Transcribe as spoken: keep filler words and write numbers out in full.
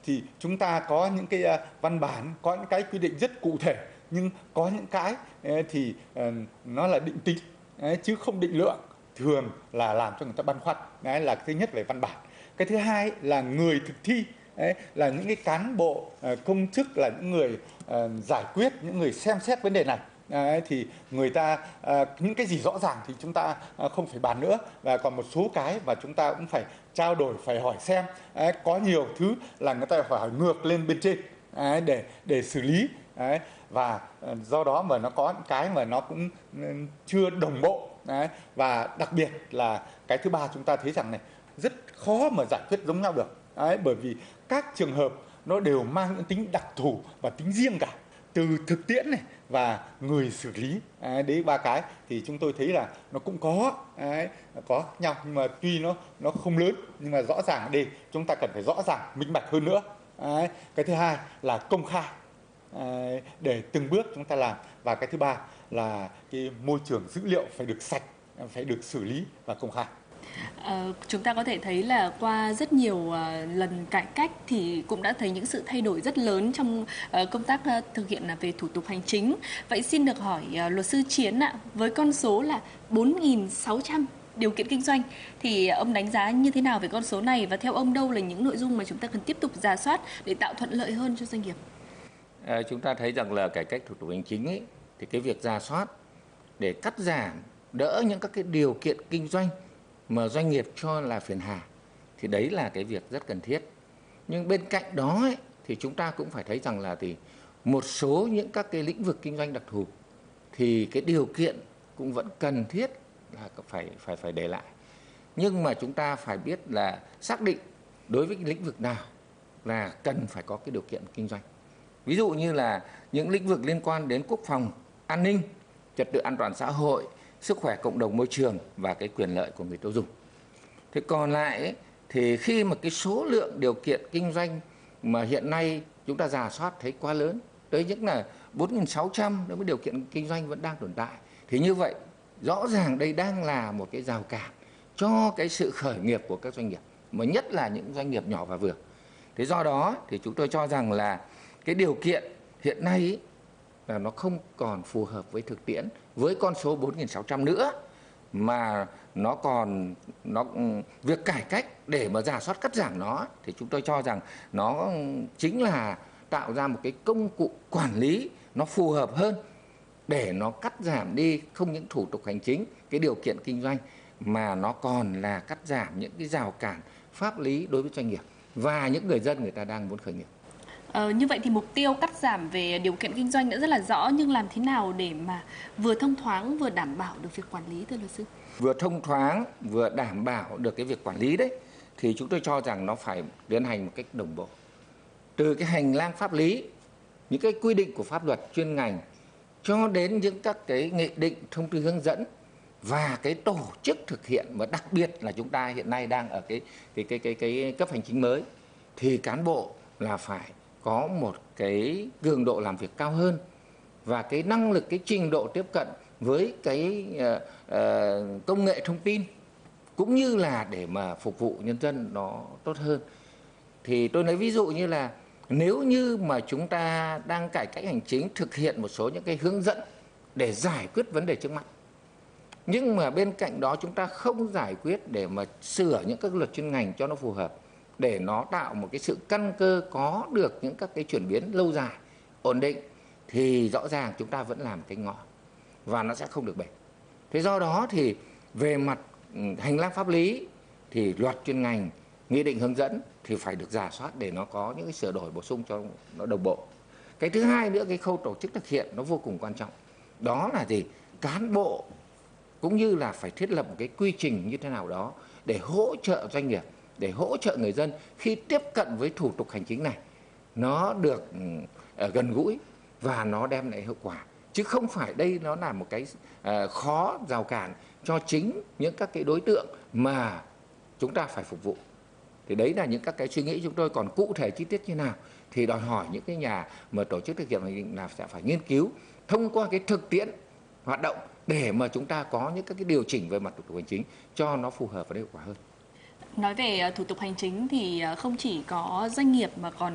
thì chúng ta có những cái uh, văn bản, có những cái quy định rất cụ thể, nhưng có những cái uh, thì uh, nó là định tính uh, chứ không định lượng, thường là làm cho người ta băn khoăn. Đấy là thứ nhất về văn bản. Cái thứ hai là người thực thi, đấy là những cái cán bộ uh, công chức, là những người uh, giải quyết, những người xem xét vấn đề này. Đấy, thì người ta à, những cái gì rõ ràng thì chúng ta à, không phải bàn nữa, và còn một số cái và chúng ta cũng phải trao đổi, phải hỏi xem. Đấy, có nhiều thứ là người ta phải hỏi ngược lên bên trên đấy, để để xử lý. Đấy, và à, do đó mà nó có những cái mà nó cũng um, chưa đồng bộ. Đấy, và đặc biệt là cái thứ ba, chúng ta thấy rằng này rất khó mà giải quyết giống nhau được. Đấy, bởi vì các trường hợp nó đều mang những tính đặc thù và tính riêng cả, từ thực tiễn này và người xử lý. Đấy, đấy ba cái thì chúng tôi thấy là nó cũng có đấy, có nhau, nhưng mà tuy nó nó không lớn, nhưng mà rõ ràng ở đây chúng ta cần phải rõ ràng, minh bạch hơn nữa. Đấy, cái thứ hai là công khai đấy, để từng bước chúng ta làm, và cái thứ ba là cái môi trường dữ liệu phải được sạch, phải được xử lý và công khai. À, chúng ta có thể thấy là qua rất nhiều uh, lần cải cách thì cũng đã thấy những sự thay đổi rất lớn trong uh, công tác uh, thực hiện uh, về thủ tục hành chính. Vậy xin được hỏi uh, luật sư Chiến ạ, với con số là bốn nghìn sáu trăm điều kiện kinh doanh thì ông đánh giá như thế nào về con số này, và theo ông đâu là những nội dung mà chúng ta cần tiếp tục rà soát để tạo thuận lợi hơn cho doanh nghiệp? À, chúng ta thấy rằng là cải cách thủ tục hành chính ấy, thì cái việc rà soát để cắt giảm đỡ những các cái điều kiện kinh doanh mà doanh nghiệp cho là phiền hà thì đấy là cái việc rất cần thiết. Nhưng bên cạnh đó ấy, thì chúng ta cũng phải thấy rằng là thì một số những các cái lĩnh vực kinh doanh đặc thù thì cái điều kiện cũng vẫn cần thiết là phải phải phải để lại. Nhưng mà chúng ta phải biết là xác định đối với cái lĩnh vực nào là cần phải có cái điều kiện kinh doanh. Ví dụ như là những lĩnh vực liên quan đến quốc phòng, an ninh, trật tự an toàn xã hội, sức khỏe cộng đồng môi trường và cái quyền lợi của người tiêu dùng. Thế còn lại ấy, thì khi mà cái số lượng điều kiện kinh doanh mà hiện nay chúng ta rà soát thấy quá lớn, tới những là bốn nghìn sáu trăm đối với điều kiện kinh doanh vẫn đang tồn tại, thì như vậy rõ ràng đây đang là một cái rào cản cho cái sự khởi nghiệp của các doanh nghiệp, mà nhất là những doanh nghiệp nhỏ và vừa. Thế do đó thì chúng tôi cho rằng là cái điều kiện hiện nay ấy, là nó không còn phù hợp với thực tiễn với con số bốn nghìn sáu trăm nữa, mà nó còn nó việc cải cách để mà rà soát cắt giảm nó thì chúng tôi cho rằng nó chính là tạo ra một cái công cụ quản lý nó phù hợp hơn để nó cắt giảm đi không những thủ tục hành chính, cái điều kiện kinh doanh, mà nó còn là cắt giảm những cái rào cản pháp lý đối với doanh nghiệp và những người dân người ta đang muốn khởi nghiệp. Ờ, như vậy thì mục tiêu cắt giảm về điều kiện kinh doanh đã rất là rõ, nhưng làm thế nào để mà vừa thông thoáng vừa đảm bảo được việc quản lý, thưa luật sư? Vừa thông thoáng vừa đảm bảo được cái việc quản lý đấy thì chúng tôi cho rằng nó phải tiến hành một cách đồng bộ. Từ cái hành lang pháp lý, những cái quy định của pháp luật chuyên ngành cho đến những các cái nghị định, thông tư hướng dẫn và cái tổ chức thực hiện, và đặc biệt là chúng ta hiện nay đang ở cái cái cái cái cái cấp hành chính mới thì cán bộ là phải có một cái cường độ làm việc cao hơn, và cái năng lực, cái trình độ tiếp cận với cái uh, uh, công nghệ thông tin cũng như là để mà phục vụ nhân dân nó tốt hơn. Thì tôi lấy ví dụ như là nếu như mà chúng ta đang cải cách hành chính, thực hiện một số những cái hướng dẫn để giải quyết vấn đề trước mắt, nhưng mà bên cạnh đó chúng ta không giải quyết để mà sửa những các luật chuyên ngành cho nó phù hợp, để nó tạo một cái sự căn cơ có được những các cái chuyển biến lâu dài, ổn định, thì rõ ràng chúng ta vẫn làm cái ngõ và nó sẽ không được bền. Thế do đó thì về mặt hành lang pháp lý thì luật chuyên ngành, nghị định hướng dẫn thì phải được rà soát để nó có những cái sửa đổi bổ sung cho nó đồng bộ. Cái thứ hai nữa, cái khâu tổ chức thực hiện nó vô cùng quan trọng. Đó là gì? Cán bộ cũng như là phải thiết lập một cái quy trình như thế nào đó để hỗ trợ doanh nghiệp, để hỗ trợ người dân khi tiếp cận với thủ tục hành chính này, nó được uh, gần gũi và nó đem lại hiệu quả, chứ không phải đây nó là một cái uh, khó, rào cản cho chính những các cái đối tượng mà chúng ta phải phục vụ. Thì đấy là những các cái suy nghĩ chúng tôi, còn cụ thể chi tiết như nào thì đòi hỏi những cái nhà mà tổ chức thực hiện hành định là sẽ phải nghiên cứu thông qua cái thực tiễn hoạt động để mà chúng ta có những các cái điều chỉnh về mặt thủ tục hành chính cho nó phù hợp và hiệu quả hơn. Nói về thủ tục hành chính thì không chỉ có doanh nghiệp mà còn